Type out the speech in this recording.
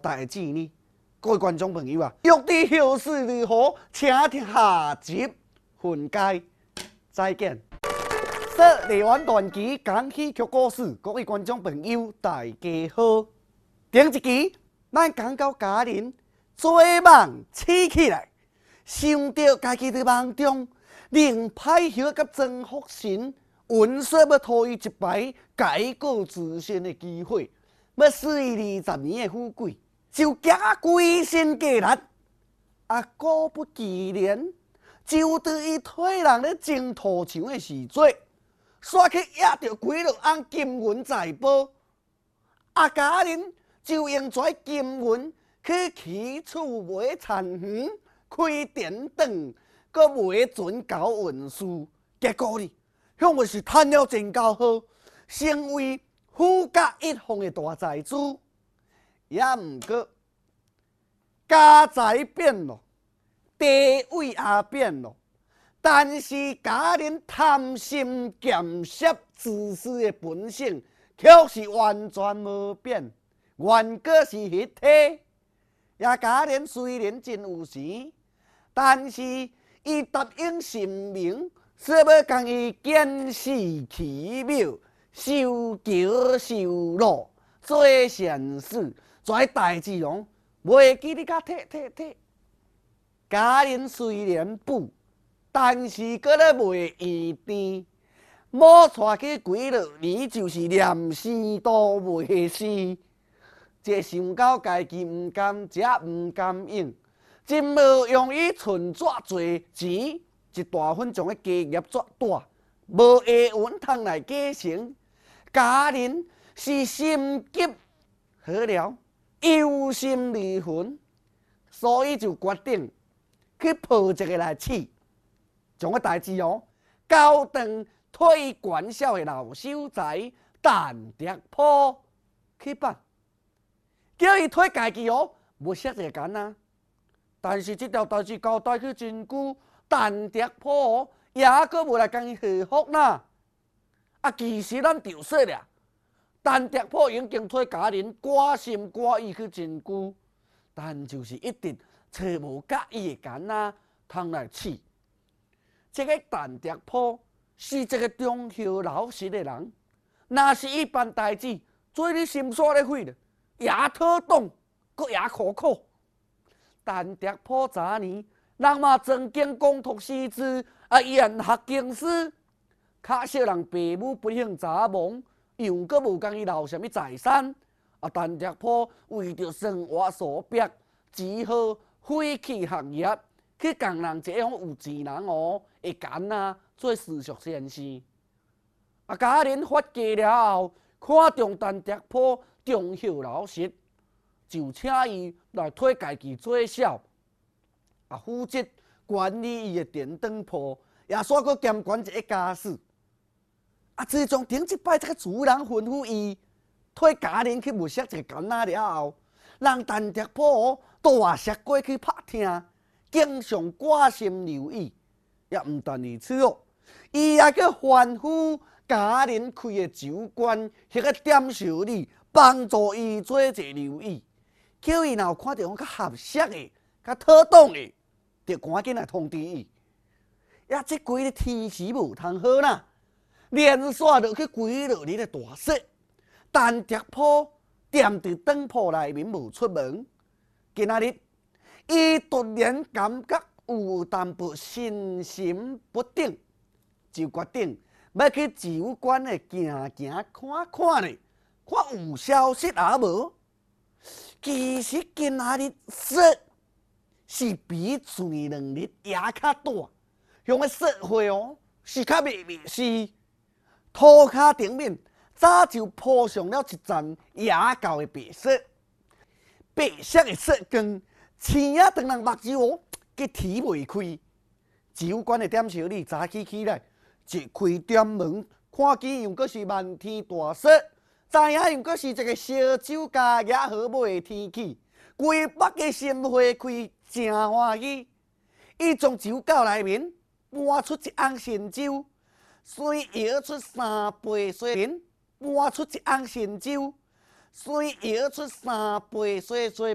代志呢？各位观众朋友啊，欲知后事如何，请听下集分解。再见。说荔湾传奇讲喜剧故事，各位观众朋友大家好。顶一集咱讲到家人做梦起起来，想到家己伫梦中令歹晓甲曾福神运说要拖伊一排改过自新的机会，要使伊20年的富贵，就加规身家力。果不其然，就伫伊替人咧种土墙的时阵，煞去压着几落翁金银财宝。家人就用这金银去起厝买田园，开电灯，搁买船搞运输，结果呢，向的是赚了真够好，成为富甲一方的大财主。也毋过，家财变咯，地位也变咯，但是家人贪心俭惜自私的本性，却是完全无变，原果是迄体。家人虽然真有钱，但是伊答应神明，说要共伊建寺祈庙，修桥修路，做善事，这代志哦，袂记你甲退。家人虽然富，但是搁咧袂圆甜，某带去几落年，就是念生都袂生。这想到家己毋甘食，毋甘用，真无用伊存纸做钱，一大份将个家业做大，无下文通来继承。家人是心急好了，忧心离魂，所以就决定去抱一个来试，将个代志哦交长退管校的老秀才陈德坡去办。叫伊替家己哦，无识一个干啊！但是这条代志交代去真久，陈德坡哦也阁无来跟伊回复呐。其实咱就说了，陈德坡已经替家人挂心挂意去真久，但就是一直找无介意的干啊，通来试。这个陈德坡是一个忠孝老实的人，若是伊办代志，做你心煞咧毁了。也讨动，搁也苦苦。陈德坡昨年，人嘛曾经公读师资，研学经师，较少人父母不幸早亡，又搁无共伊留什么财产。陈德坡为着生活所逼，只好废弃学业，去共人这样有钱人哦，会干啊做私塾先生。家人发家了后，看中陈德坡忠孝老实，就请伊来替家己做小，负责管理伊的电灯铺，也煞阁兼管一个家事。自从顶一摆这个主人吩咐伊替家人去物色一个干仔了后，人陈德坡大石过去拍听，经常挂心留意。也毋但如此哦，伊也去吩咐家人开的酒馆，迄个点数里。帮助伊做一留意，叫伊若有看到较合适的、较妥当的，就赶紧来通知伊。这几日天时无通好啦，连续落去几落日的大雪，陈德坡踮伫灯铺内面无出门。今仔日，伊突然感觉有淡薄心神不定，就决定要去酒馆的行看看咧。看有消息也无，其实今仔日雪是比前2日也较大，向个雪花哦是较密实，涂骹顶面早就铺上了一层野厚的白雪，白色的雪光，青啊当人目睭哦，佮提袂开。酒馆的点小李早起来，一开店门，看见又阁是漫天大雪。知影又阁是一个烧酒家也好买的天气，规北个心花开，真欢喜。伊从酒窖内面搬出一瓮新酒，随摇出3杯水，搬出一瓮新酒，随摇出3杯水。